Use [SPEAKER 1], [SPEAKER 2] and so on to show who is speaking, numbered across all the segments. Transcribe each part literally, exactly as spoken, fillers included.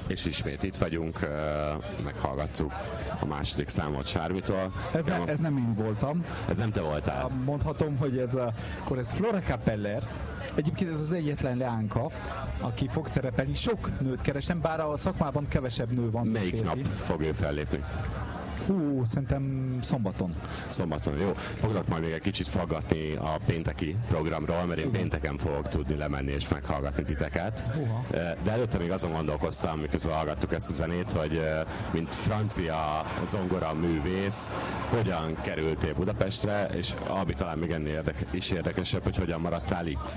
[SPEAKER 1] És ismét itt vagyunk, meghallgattuk a második számot Sármitól.
[SPEAKER 2] Ez, ne, ez nem én voltam.
[SPEAKER 1] Ez nem te voltál.
[SPEAKER 2] Mondhatom, hogy ez, a, akkor ez Flora Capeller. Egyébként ez az egyetlen leánka, aki fog szerepelni. Sok nőt keresem, bár a szakmában kevesebb nő van.
[SPEAKER 1] Melyik
[SPEAKER 2] férfi.
[SPEAKER 1] nap fog ő fellépni?
[SPEAKER 2] Hú, szerintem szombaton.
[SPEAKER 1] Szombaton, jó. Foglak majd még egy kicsit faggatni a pénteki programról, mert én pénteken fogok tudni lemenni és meghallgatni titeket.
[SPEAKER 2] Uha.
[SPEAKER 1] De előtte még azon gondolkoztam, miközben hallgattuk ezt a zenét, hogy mint francia zongora művész, hogyan kerültél Budapestre, és ami talán még ennél érdeke, is érdekesebb, hogy hogyan maradtál itt.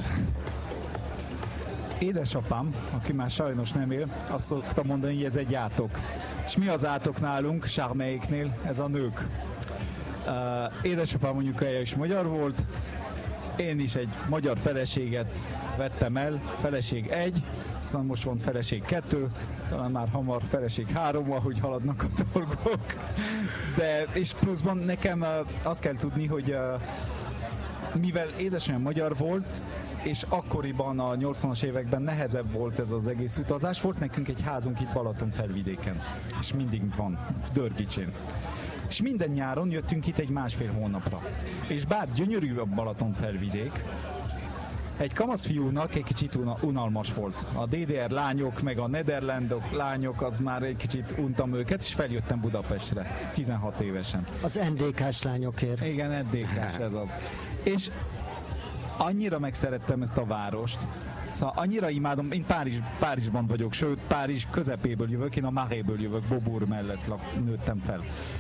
[SPEAKER 2] Édesapám, aki már sajnos nem él, azt szokta mondani, hogy ez egy átok. És mi az átok nálunk, Sármelyiknél? Ez a nők. Uh, édesapám anyukája is magyar volt, én is egy magyar feleséget vettem el, feleség egy, aztán most van feleség kettő, talán már hamar feleség három, ahogy haladnak a dolgok. De, és pluszban nekem uh, azt kell tudni, hogy uh, mivel édesanyám magyar volt, és akkoriban a nyolcvanas években nehezebb volt ez az egész utazás, volt nekünk egy házunk itt Balatonfelvidéken, és mindig van, Dörgicsén. És minden nyáron jöttünk itt egy másfél hónapra. És bár gyönyörű a Balatonfelvidék, egy kamasz fiúnak egy kicsit unalmas volt. A dé dé er lányok, meg a Nederlandok lányok, az már egy kicsit untam őket, és feljöttem Budapestre, tizenhat évesen.
[SPEAKER 3] Az en dé ká-s lányokért.
[SPEAKER 2] Igen, en dé ká-s, ez az. És annyira megszerettem ezt a várost, szóval annyira imádom, én Párizs, Párizsban vagyok, sőt Párizs közepéből jövök, én a Maréből jövök, Beaubourg mellett nőttem fel.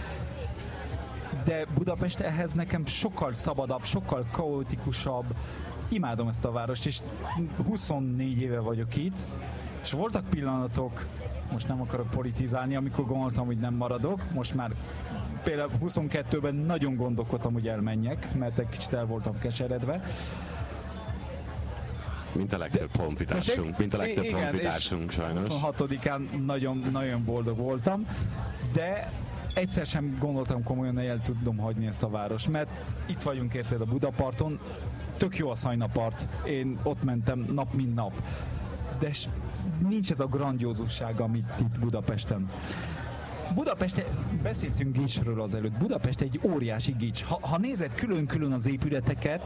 [SPEAKER 2] De Budapest ehhez nekem sokkal szabadabb, sokkal kaotikusabb, imádom ezt a várost, és huszonnégy éve vagyok itt, és voltak pillanatok, most nem akarok politizálni, amikor gondoltam, hogy nem maradok, most már például huszonkettőben nagyon gondolkodtam, hogy elmenjek, mert egy kicsit el voltam keseredve.
[SPEAKER 1] Mint a legtöbb honfitársunk, mint a legtöbb
[SPEAKER 2] igen,
[SPEAKER 1] honfitársunk sajnos.
[SPEAKER 2] huszonhatodikán nagyon, nagyon boldog voltam, de egyszer sem gondoltam komolyan, hogy el tudom hagyni ezt a várost, mert itt vagyunk, érted, a Budaparton, tök jó a Szajnapart, én ott mentem nap mint nap, de nincs ez a grandiózusság, amit itt Budapesten. Budapest, beszéltünk gicsről az előtt, Budapest egy óriási gics. Ha, ha nézed külön-külön az épületeket,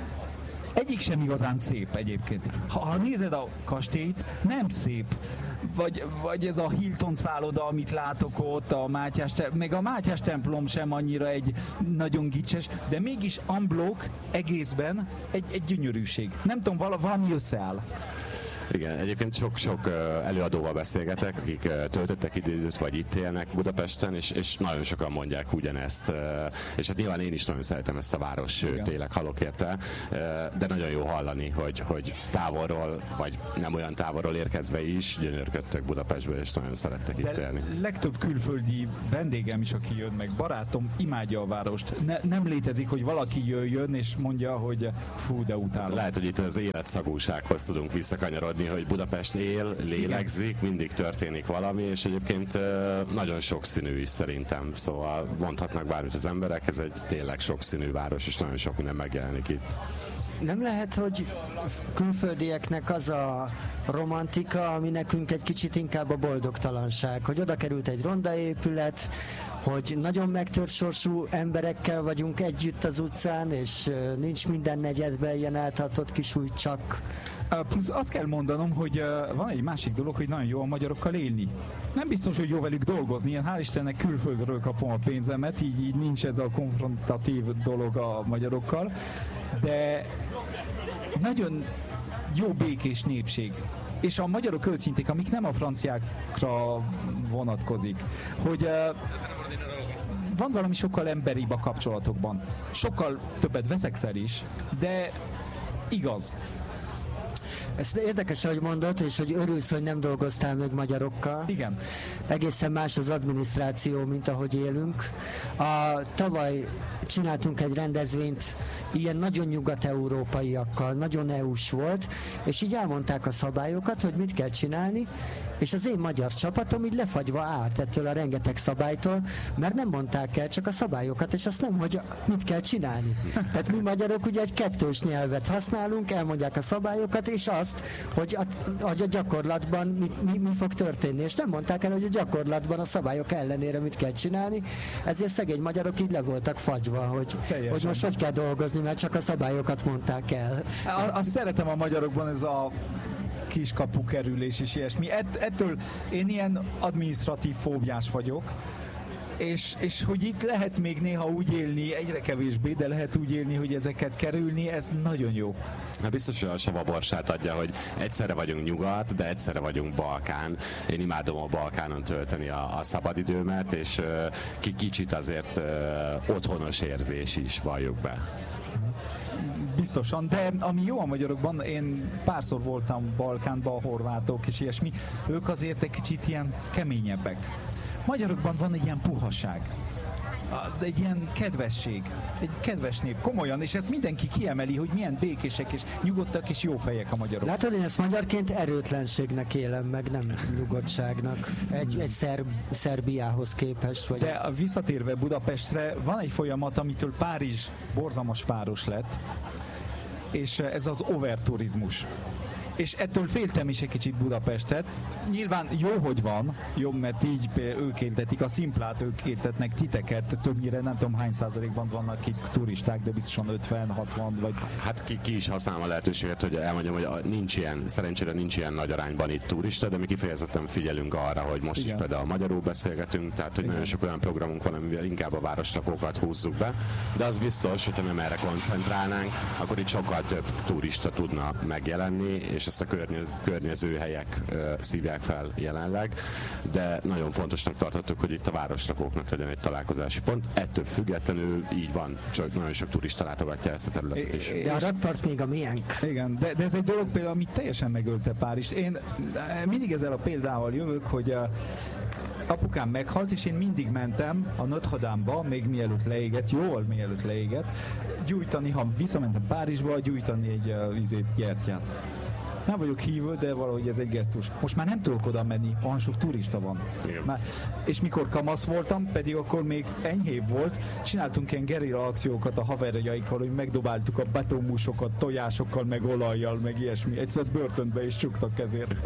[SPEAKER 2] egyik sem igazán szép egyébként. Ha, ha nézed a kastélyt, nem szép. Vagy, vagy ez a Hilton szálloda, amit látok ott, a Mátyás, meg a Mátyás templom sem annyira egy nagyon gicses, de mégis unblock egészben egy, egy gyönyörűség. Nem tudom, valami összeáll.
[SPEAKER 1] Igen, egyébként sok-sok előadóval beszélgetek, akik töltöttek időt, vagy itt élnek Budapesten, és, és nagyon sokan mondják ugyanezt. És hát nyilván én is nagyon szeretem ezt a város, sőt, tényleg halok érte, de nagyon jó hallani, hogy, hogy távolról, vagy nem olyan távolról érkezve is gyönyörködtök Budapestből, és nagyon szerettek itt élni.
[SPEAKER 2] Legtöbb külföldi vendégem is, aki jön meg, barátom, imádja a várost. Ne, nem létezik, hogy valaki jöjjön, és mondja, hogy fú, de utálom.
[SPEAKER 1] Lehet, hogy itt az életszagúsághoz tudunk visszakanyarodni, hogy Budapest él, lélegzik, mindig történik valami, és egyébként nagyon sokszínű is szerintem, szóval mondhatnak bármit az emberek, ez egy tényleg sokszínű város, és nagyon sok minden megjelenik itt.
[SPEAKER 3] Nem lehet, hogy külföldieknek az a romantika, ami nekünk egy kicsit inkább a boldogtalanság, hogy oda került egy ronda épület, hogy nagyon megtört sorsú emberekkel vagyunk együtt az utcán, és nincs minden negyedben ilyen eltartott kis új csak.
[SPEAKER 2] Plusz azt kell mondanom, hogy uh, van egy másik dolog, hogy nagyon jó a magyarokkal élni. Nem biztos, hogy jó velük dolgozni, ilyen hál' Istennek külföldről kapom a pénzemet, így, így nincs ez a konfrontatív dolog a magyarokkal, de nagyon jó békés népség. És a magyarok őszinték, amik nem a franciákra vonatkozik, hogy uh, van valami sokkal emberibb a kapcsolatokban. Sokkal többet veszekszel is, de igaz.
[SPEAKER 3] Ez érdekes, hogy mondod, és hogy örülsz, hogy nem dolgoztál még magyarokkal.
[SPEAKER 2] Igen.
[SPEAKER 3] Egészen más az adminisztráció, mint ahogy élünk. A, tavaly csináltunk egy rendezvényt ilyen nagyon nyugat-európaiakkal, nagyon é u-s volt, és így elmondták a szabályokat, hogy mit kell csinálni, és az én magyar csapatom így lefagyva állt ettől a rengeteg szabálytól, mert nem mondták el csak a szabályokat, és azt nem, hogy mit kell csinálni. Tehát mi magyarok ugye egy kettős nyelvet használunk, elmondják a szabályokat, és azt azt, hogy a, hogy a gyakorlatban mi, mi, mi fog történni. És nem mondták el, hogy a gyakorlatban a szabályok ellenére mit kell csinálni, ezért szegény magyarok így le voltak fagyva, hogy, hogy most hogy kell dolgozni, mert csak a szabályokat mondták el.
[SPEAKER 2] Azt szeretem a magyarokban, ez a kiskapu kerülés és ilyesmi. Ett, ettől én ilyen adminisztratív fóbiás vagyok, és, és hogy itt lehet még néha úgy élni, egyre kevésbé, de lehet úgy élni, hogy ezeket kerülni, ez nagyon jó.
[SPEAKER 1] Na biztos, hogy a Sava borsát adja, hogy egyszerre vagyunk nyugat, de egyszerre vagyunk Balkán. Én imádom a Balkánon tölteni a, a szabadidőmet, és uh, ki kicsit azért uh, otthonos érzés is, valljuk be.
[SPEAKER 2] Biztosan, de ami jó a magyarokban, én párszor voltam Balkánban, a horvátok és ilyesmi, ők azért egy kicsit ilyen keményebbek. Magyarokban van egy ilyen puhaság, egy ilyen kedvesség, egy kedves nép, komolyan, és ezt mindenki kiemeli, hogy milyen békések és nyugodtak és jó fejek a magyarok.
[SPEAKER 3] Látod, én ezt magyarként erőtlenségnek élem meg, nem nyugodtságnak. Egy, egy Szerb, Szerbiához képest. Vagy...
[SPEAKER 2] De visszatérve Budapestre, van egy folyamat, amitől Párizs borzalmas város lett, és ez az overturizmus. És ettől féltem is egy kicsit Budapestet. Nyilván jó, hogy van, jó, mert így ők éltetik a szimplát, ők éltetnek titeket, többnyire nem tudom hány százalékban vannak itt turisták, de biztosan ötven hatvan vagy...
[SPEAKER 1] Hát ki, ki is használom a lehetőséget, hogy elmondjam, hogy nincs ilyen, szerencsére nincs ilyen nagy arányban itt turista, de mi kifejezetten figyelünk arra, hogy most Igen. is például magyarul beszélgetünk, tehát hogy Igen. nagyon sok olyan programunk van, amivel inkább a városlakókat húzzuk be, de az biztos, hogyha nem erre koncentrálnánk, akkor itt sokkal több turista tudna megjelenni, és ezt a környez, környező helyek uh, szívják fel jelenleg, de nagyon fontosnak tartottuk, hogy itt a városlakóknak legyen egy találkozási pont. Ettől függetlenül így van, csak nagyon sok turista látogatja ezt a területet is.
[SPEAKER 3] De a rakpart még a miénk.
[SPEAKER 2] Igen, de, de ez egy dolog például, ami teljesen megölte Párizst. Én mindig ezzel a példával jövök, hogy a apukám meghalt, és én mindig mentem a Notre Dame-ba, még mielőtt leégett, jól mielőtt leégett, gyújtani, ha visszamentem Párizsba, gyújtani egy uh, izét, gyertyát. Nem vagyok hívő, de valahogy ez egy gesztus. Most már nem tudok oda menni, olyan sok turista van. Már, és mikor kamasz voltam, pedig akkor még enyhébb volt, csináltunk ilyen gerilla akciókat a haverjaikkal, hogy megdobáltuk a betonmusokat tojásokkal, meg olajjal, meg ilyesmi. Egyszer börtönbe is csuktak ezért.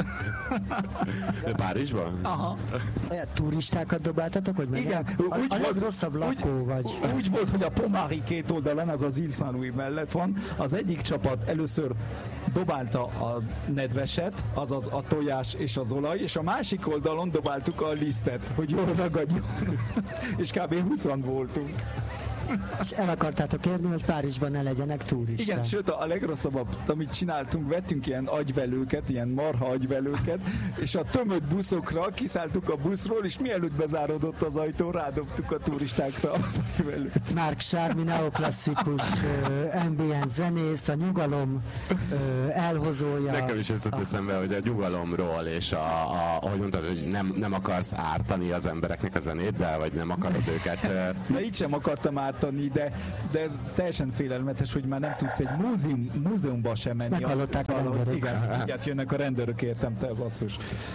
[SPEAKER 1] Párizsban?
[SPEAKER 2] Aha.
[SPEAKER 3] Turistákat dobáltatok, hogy meg?
[SPEAKER 2] Igen.
[SPEAKER 3] A,
[SPEAKER 2] úgy
[SPEAKER 3] a
[SPEAKER 2] volt,
[SPEAKER 3] legrosszabb lakó
[SPEAKER 2] úgy,
[SPEAKER 3] vagy.
[SPEAKER 2] Úgy volt, hogy a Pomári két oldalán, az az Ile Saint-Louis mellett van, az egyik csapat először dobálta a nedveset, azaz a tojás és az olaj, és a másik oldalon dobáltuk a lisztet, hogy jól ragadjon. És kb. húszan voltunk.
[SPEAKER 3] És el akartátok érni, hogy Párizsban ne legyenek turisták.
[SPEAKER 2] Igen, sőt a legrosszabb, amit csináltunk, vettünk ilyen agyvelőket, ilyen marha agyvelőket, és a tömött buszokra kiszálltuk a buszról, és mielőtt bezáródott az ajtó, rádobtuk a turistákra az agyvelőt.
[SPEAKER 3] Marc Charmy, neoklasszikus uh, ambient zenész, a nyugalom uh, elhozója.
[SPEAKER 1] Nekem is ezt eszembe, hogy a nyugalomról, és a, a, ahogy mondtad, hogy nem, nem akarsz ártani az embereknek a zenéddel, vagy nem akarod őket...
[SPEAKER 2] De így sem akartam ártani, de, de ez teljesen félelmetes, hogy már nem tudsz egy múzeum, múzeumba sem menni.
[SPEAKER 3] Meghallották a rendőrök.
[SPEAKER 2] Igen, mindjárt jönnek a rendőrök, értem, te basszus.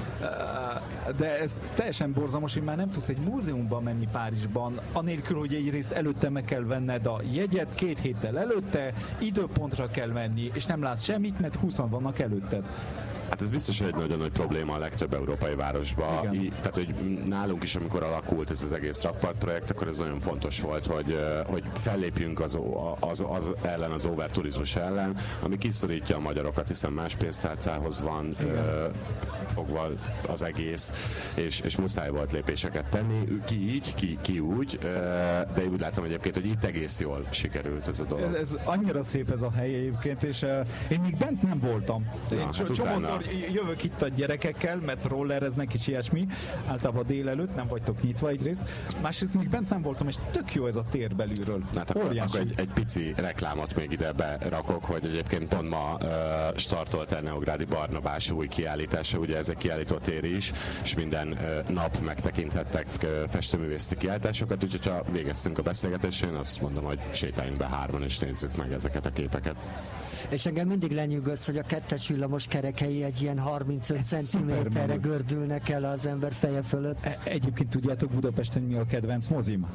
[SPEAKER 2] De ez teljesen borzalmas, hogy már nem tudsz egy múzeumba menni Párizsban, anélkül, hogy egyrészt előtte meg kell venned a jegyet, két héttel előtte, időpontra kell menni, és nem látsz semmit, mert húszan vannak előtted.
[SPEAKER 1] Hát ez biztos, hogy egy nagyon nagy probléma a legtöbb európai városban. I, tehát, hogy nálunk is, amikor alakult ez az egész rakpart projekt, akkor ez nagyon fontos volt, hogy, hogy fellépjünk az, az, az ellen, az overturizmus ellen, ami kiszorítja a magyarokat, hiszen más pénztárcához van ö, fogva az egész, és, és muszáj volt lépéseket tenni. Ki így, ki, ki úgy, ö, de úgy látom egyébként, hogy itt egész jól sikerült ez a dolog.
[SPEAKER 2] Ez, ez annyira szép ez a hely egyébként, és uh, én még bent nem voltam. Én
[SPEAKER 1] Na, hát
[SPEAKER 2] csomószor jövök itt a gyerekekkel, mert rollereznek és ilyesmi, általában délelőtt nem vagytok nyitva egyrészt, másrészt még bent nem voltam, és tök jó ez a tér belülről.
[SPEAKER 1] Hát akkor, akkor egy, egy pici reklámot még ide berakok, hogy egyébként pont ma uh, startolt el Neográdi Barnabás új kiállítása, ugye ez egy kiállító tér is, és minden uh, nap megtekinthettek uh, festőművészeti kiállításokat, úgyhogy ha végeztünk a beszélgetésén, azt mondom, hogy sétáljunk be hárman, és nézzük meg ezeket a képeket.
[SPEAKER 3] És engem mindig lenyűgöz, hogy a kettes villamos kerekei egy ilyen harmincöt centiméterre gördülnek el az ember feje fölött.
[SPEAKER 2] Egyébként tudjátok Budapesten mi a kedvenc mozim?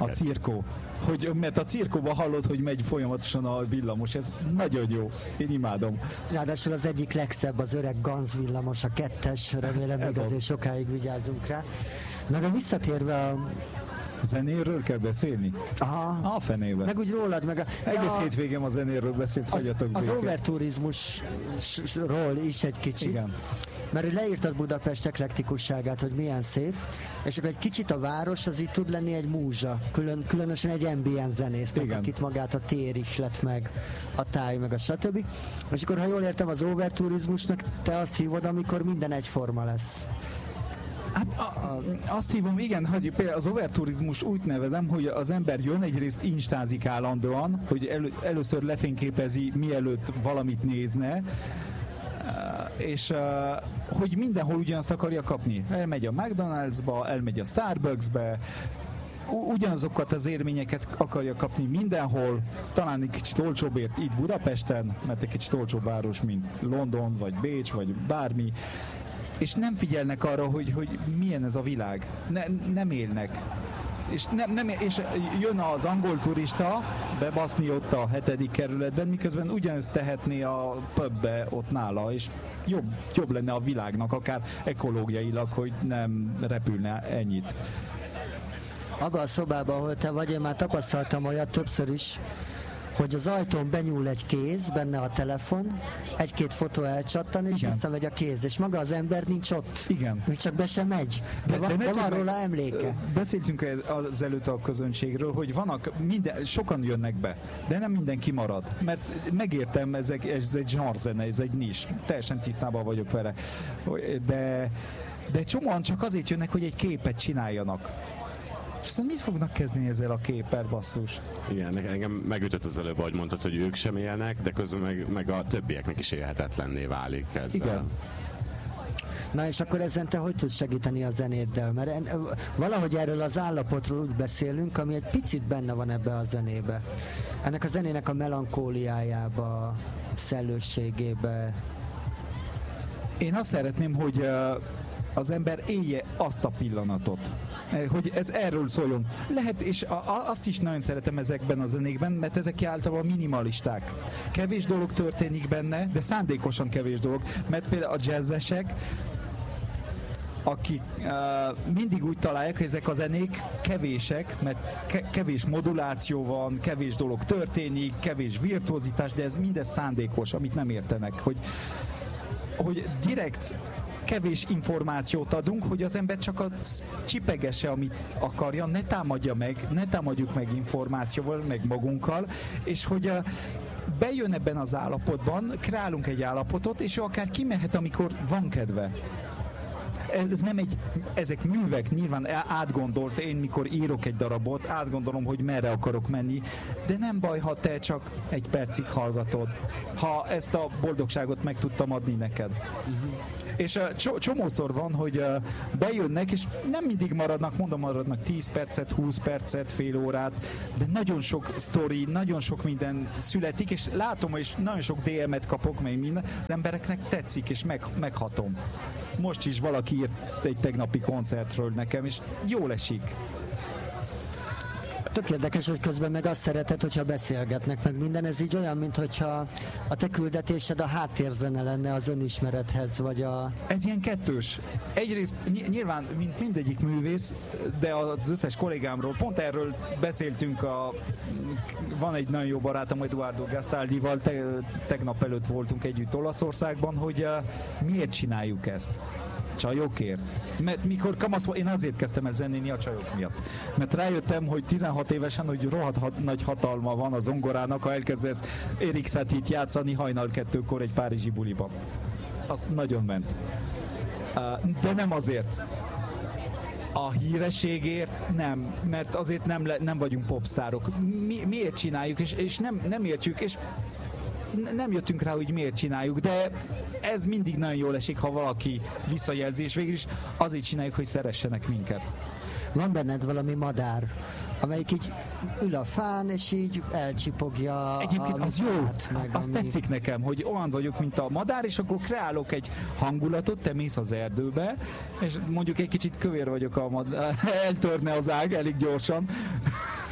[SPEAKER 2] A cirkó. Hogy, mert a cirkóban hallod, hogy megy folyamatosan a villamos, ez nagyon jó, én imádom.
[SPEAKER 3] Ráadásul az egyik legszebb az öreg Ganz villamos, a kettes, remélem még azért
[SPEAKER 2] az.
[SPEAKER 3] sokáig vigyázunk rá. Na de visszatérve a...
[SPEAKER 2] Zenéről kell beszélni?
[SPEAKER 3] Aha.
[SPEAKER 2] A fenébe.
[SPEAKER 3] Meg úgy rólad, meg a...
[SPEAKER 2] Egész
[SPEAKER 3] a...
[SPEAKER 2] hétvégem a zenéről beszélt,
[SPEAKER 3] az,
[SPEAKER 2] hagyjatok
[SPEAKER 3] az
[SPEAKER 2] békét.
[SPEAKER 3] overturizmusról is egy kicsit.
[SPEAKER 2] Igen.
[SPEAKER 3] Mert hogy leírtad Budapest eklektikusságát, hogy milyen szép, és akkor egy kicsit a város az itt tud lenni egy múzsa, külön, különösen egy ambient zenésznek,
[SPEAKER 2] igen.
[SPEAKER 3] akit magát a tér ihlet meg, a táj meg a stb. És akkor, ha jól értem, az overturizmusnak te azt hívod, amikor minden egyforma lesz.
[SPEAKER 2] Hát a, a, azt hívom, igen, hogy például az overturizmus úgy nevezem, hogy az ember jön, egyrészt instázik állandóan, hogy elő, először lefényképezi, mielőtt valamit nézne, és hogy mindenhol ugyanazt akarja kapni. Elmegy a McDonald'sba, elmegy a Starbucksbe, ugyanazokat az élményeket akarja kapni mindenhol, talán egy kicsit olcsóbbért itt Budapesten, mert egy kicsit olcsóbb város, mint London, vagy Bécs, vagy bármi, és nem figyelnek arra, hogy, hogy milyen ez a világ. Ne, nem élnek. És, nem, nem, és jön az angol turista bebaszni ott a hetedik kerületben, miközben ugyanezt tehetné a pubbe ott nála, és jobb, jobb lenne a világnak, akár ekológiailag, hogy nem repülne ennyit.
[SPEAKER 3] Abban a szobában, ahol te vagy, én már tapasztaltam olyat többször is, hogy az ajtón benyúl egy kéz, benne a telefon, egy-két fotó elcsattan, és visszamegy a kéz, és maga az ember nincs ott.
[SPEAKER 2] Igen.
[SPEAKER 3] Még csak be sem megy. De, de, van, de van róla emléke.
[SPEAKER 2] Beszéltünk az előtt a közönségről, hogy vannak, minden, sokan jönnek be, de nem mindenki marad. Mert megértem, ez egy, ez egy zsarzene, ez egy nis. Teljesen tisztában vagyok vele. De, de csomóan csak azért jönnek, hogy egy képet csináljanak. És aztán mit fognak kezdeni ezzel a képpel, basszus?
[SPEAKER 1] Igen, engem megütött az előbb, ahogy mondtad, hogy ők sem élnek, de közben meg, meg a többieknek is élhetetlenné válik ezzel.
[SPEAKER 2] Igen.
[SPEAKER 3] Na és akkor ezen te hogy tudsz segíteni a zenéddel? Mert en, valahogy erről az állapotról úgy beszélünk, ami egy picit benne van ebbe a zenébe. Ennek a zenének a melankóliájába, szellősségébe.
[SPEAKER 2] Én azt szeretném, hogy az ember élje azt a pillanatot. Hogy ez erről szóljon. Lehet, és a, a, azt is nagyon szeretem ezekben a zenékben, mert ezek általában minimalisták. Kevés dolog történik benne, de szándékosan kevés dolog, mert például a jazzesek, akik uh, mindig úgy találják, hogy ezek a zenék kevések, mert ke- kevés moduláció van, kevés dolog történik, kevés virtuozitás, de ez mindez szándékos, amit nem értenek, hogy, hogy direkt kevés információt adunk, hogy az ember csak a csipegesse, amit akarja, ne támadja meg, ne támadjuk meg információval, meg magunkkal, és hogy a, bejön ebben az állapotban, kreálunk egy állapotot, és ő akár kimehet, amikor van kedve. Ez nem egy, ezek művek, nyilván átgondolt, én mikor írok egy darabot, átgondolom, hogy merre akarok menni, de nem baj, ha te csak egy percig hallgatod, ha ezt a boldogságot meg tudtam adni neked. Uh-huh. És uh, csomószor van, hogy uh, bejönnek, és nem mindig maradnak, mondom, maradnak tíz percet, húsz percet, fél órát, de nagyon sok sztori, nagyon sok minden születik, és látom, és nagyon sok dé em-et kapok, meg minden, az embereknek tetszik, és meg, meghatom. Most is valaki írt egy tegnapi koncertről nekem, és jól esik.
[SPEAKER 3] Tök érdekes, hogy közben meg azt szereted, hogyha beszélgetnek meg minden. Ez így olyan, mintha a te küldetésed a háttérzene lenne az önismerethez, vagy a...
[SPEAKER 2] Ez ilyen kettős. Egyrészt nyilván, mint mindegyik művész, de az összes kollégámról, pont erről beszéltünk, a, van egy nagyon jó barátom, Eduardo Gastaldival, te, tegnap előtt voltunk együtt Olaszországban, hogy uh, miért csináljuk ezt. Csajokért. Mert mikor kamasz volt, én azért kezdtem el zenélni a csajok miatt. Mert rájöttem, hogy tizenhat évesen, hogy rohadt hat, nagy hatalma van a zongorának, ha elkezdesz Erik Satie-t játszani hajnal kettőkor egy párizsi buliban. Az nagyon ment. De nem azért. A hírességért nem, mert azért nem, le, nem vagyunk popstárok. Mi, miért csináljuk, és, és nem, nem értjük, és nem jöttünk rá, hogy miért csináljuk, de ez mindig nagyon jól esik, ha valaki visszajelzi, és végül is azért csináljuk, hogy szeressenek minket.
[SPEAKER 3] Van benned valami madár, amelyik így ül a fán, és így elcsipogja.
[SPEAKER 2] Egyébként az jó, az
[SPEAKER 3] ami...
[SPEAKER 2] tetszik nekem, hogy olyan vagyok, mint a madár, és akkor kreálok egy hangulatot, te mész az erdőbe, és mondjuk egy kicsit kövér vagyok a madár, eltörne az ág elég gyorsan,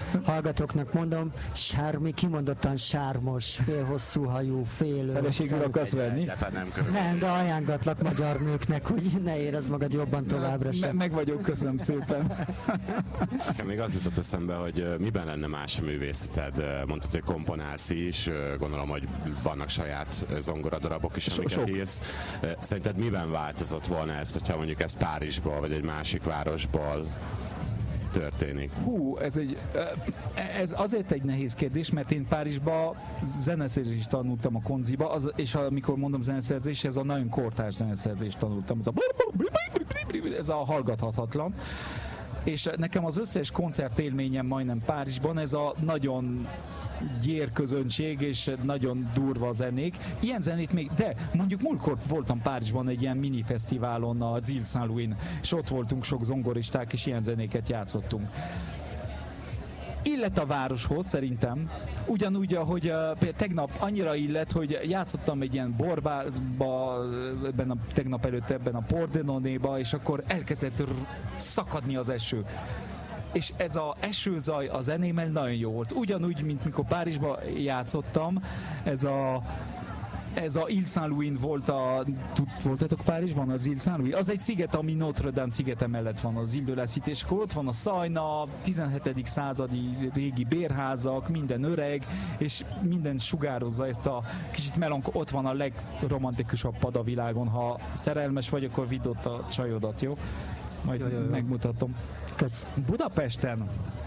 [SPEAKER 3] hallgatóknak mondom, Sármi kimondottan sármos, fél hosszú hajú, fél...
[SPEAKER 2] Feleségül akarsz venni?
[SPEAKER 1] Nem,
[SPEAKER 3] nem, de ajánlatlak magyar nőknek, hogy ne érezd magad jobban továbbra sem.
[SPEAKER 2] Me- meg vagyok, köszönöm szépen.
[SPEAKER 1] Nekem még az jutott eszembe, hogy miben lenne más a művészeted. Mondtad, hogy komponálsz is, gondolom, hogy vannak saját zongoradarabok is, amiket
[SPEAKER 2] Sok.
[SPEAKER 1] írsz. Szerinted miben változott volna ez, hogyha mondjuk ez Párizsból, vagy egy másik városból történik?
[SPEAKER 2] Hú, ez, egy, ez azért egy nehéz kérdés, mert én Párizsba zeneszerzést tanultam a konziba, az, és amikor mondom zeneszerzés, ez a nagyon kortárs zeneszerzést tanultam. Ez a, ez a hallgathatatlan. És nekem az összes koncertélményem majdnem Párizsban, ez a nagyon gyérközönség és nagyon durva zenék. Ilyen zenét még, de mondjuk múltkor voltam Párizsban egy ilyen mini fesztiválon, a Île Saint-Louis, és ott voltunk sok zongoristák, és ilyen zenéket játszottunk. Illet a városhoz szerintem, ugyanúgy, ahogy uh, például tegnap annyira illet, hogy játszottam egy ilyen borbárba, ebben a, tegnap előtt ebben a Pordenone-ba, és akkor elkezdett r- szakadni az eső. És ez az esőzaj a zenémmel nagyon jó volt. Ugyanúgy, mint mikor Párizsban játszottam, ez a ez a Île Saint-Louis volt a... Voltatok Párizsban az Île Saint-Louis? Az egy sziget, ami Notre Dame szigete mellett van, az Île de la Cité, és akkor ott van a szajna, tizenhetedik századi régi bérházak, minden öreg, és minden sugározza ezt a kicsit melank... Ott van a legromantikusabb pad a világon. Ha szerelmes vagy, akkor vidd ott a csajodat, jó? Majd jó, jó, jó. Megmutatom.
[SPEAKER 3] Kösz.
[SPEAKER 2] Budapesten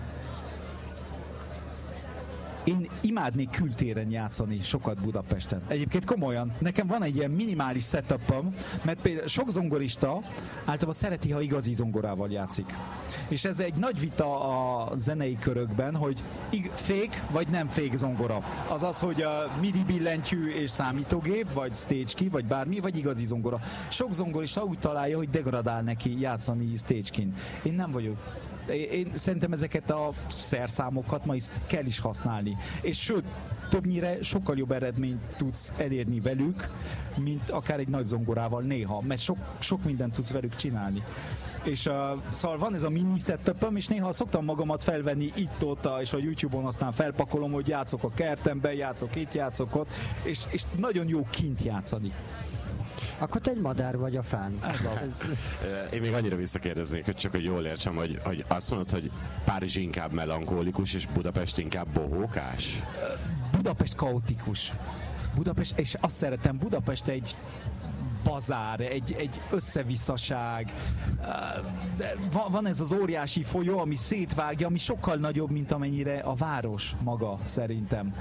[SPEAKER 2] én imádnék kültéren játszani sokat Budapesten. Egyébként komolyan. Nekem van egy ilyen minimális setupom, mert például sok zongorista általában szereti, ha igazi zongorával játszik. És ez egy nagy vita a zenei körökben, hogy fék vagy nem fék zongora. Azaz, hogy a midi billentyű és számítógép, vagy stage key, vagy bármi, vagy igazi zongora. Sok zongorista úgy találja, hogy degradál neki játszani stage key-n. Én nem vagyok. Én szerintem ezeket a szerszámokat ma is kell is használni. És sőt, többnyire sokkal jobb eredményt tudsz elérni velük, mint akár egy nagy zongorával néha, mert sok, sok mindent tudsz velük csinálni. És uh, szóval van ez a mini setupom, és néha szoktam magamat felvenni itt-ott, és a YouTube-on aztán felpakolom, hogy játszok a kertemben, játszok itt, játszok ott, és, és nagyon jó kint játszani.
[SPEAKER 3] Akkor te egy madár vagy a fán.
[SPEAKER 2] Ez az.
[SPEAKER 1] Én még annyira visszakérdeznék, hogy csak hogy jól értsem, hogy, hogy azt mondod, hogy Párizs inkább melankólikus, és Budapest inkább bohókás?
[SPEAKER 2] Budapest kaotikus. Budapest, és azt szeretem, Budapest egy bazár, egy, egy összevisszaság. Van ez az óriási folyó, ami szétvágja, ami sokkal nagyobb, mint amennyire a város maga, szerintem.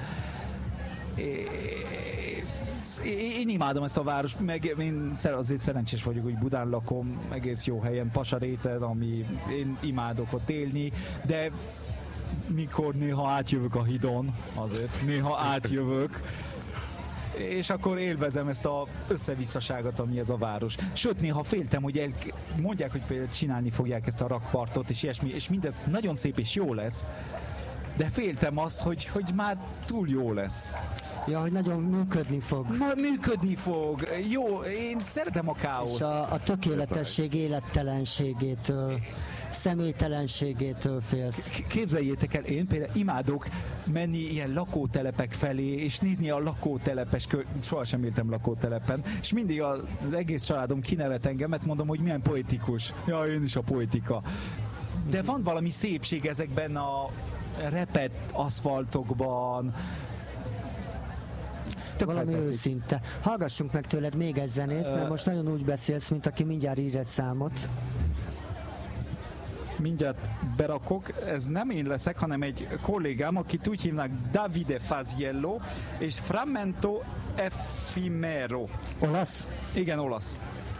[SPEAKER 2] Én imádom ezt a város, meg én azért szerencsés vagyok, hogy Budán lakom, egész jó helyen, Pasaréten, ami én imádok ott élni, de mikor néha átjövök a hídon, azért néha átjövök, és akkor élvezem ezt az összevisszaságot, ami ez a város. Sőt, néha féltem, hogy el, mondják, hogy például csinálni fogják ezt a rakpartot, és ilyesmi, és mindez nagyon szép és jó lesz, de féltem azt, hogy, hogy már túl jó lesz.
[SPEAKER 3] Ja, hogy nagyon működni fog.
[SPEAKER 2] Ma működni fog. Jó, én szeretem a káoszt.
[SPEAKER 3] És a, a tökéletesség élettelenségétől, személytelenségétől félsz.
[SPEAKER 2] Képzeljétek el, én például imádok menni ilyen lakótelepek felé, és nézni a lakótelepes kör... Sohasem éltem lakótelepen, és mindig az egész családom kinevet engemet, mondom, hogy milyen poetikus. Ja, én is a poetika. De van valami szépség ezekben a repett aszfaltokban,
[SPEAKER 3] valami őszinte. Hallgassunk meg tőled még egy zenét, mert most nagyon úgy beszélsz, mint aki mindjárt ír egy számot.
[SPEAKER 2] Mindjárt berakok, ez nem én leszek, hanem egy kollégám, akit úgy hívnak Davide Faziello, és Frammento Effimero.
[SPEAKER 3] Olasz?
[SPEAKER 2] Igen, olasz.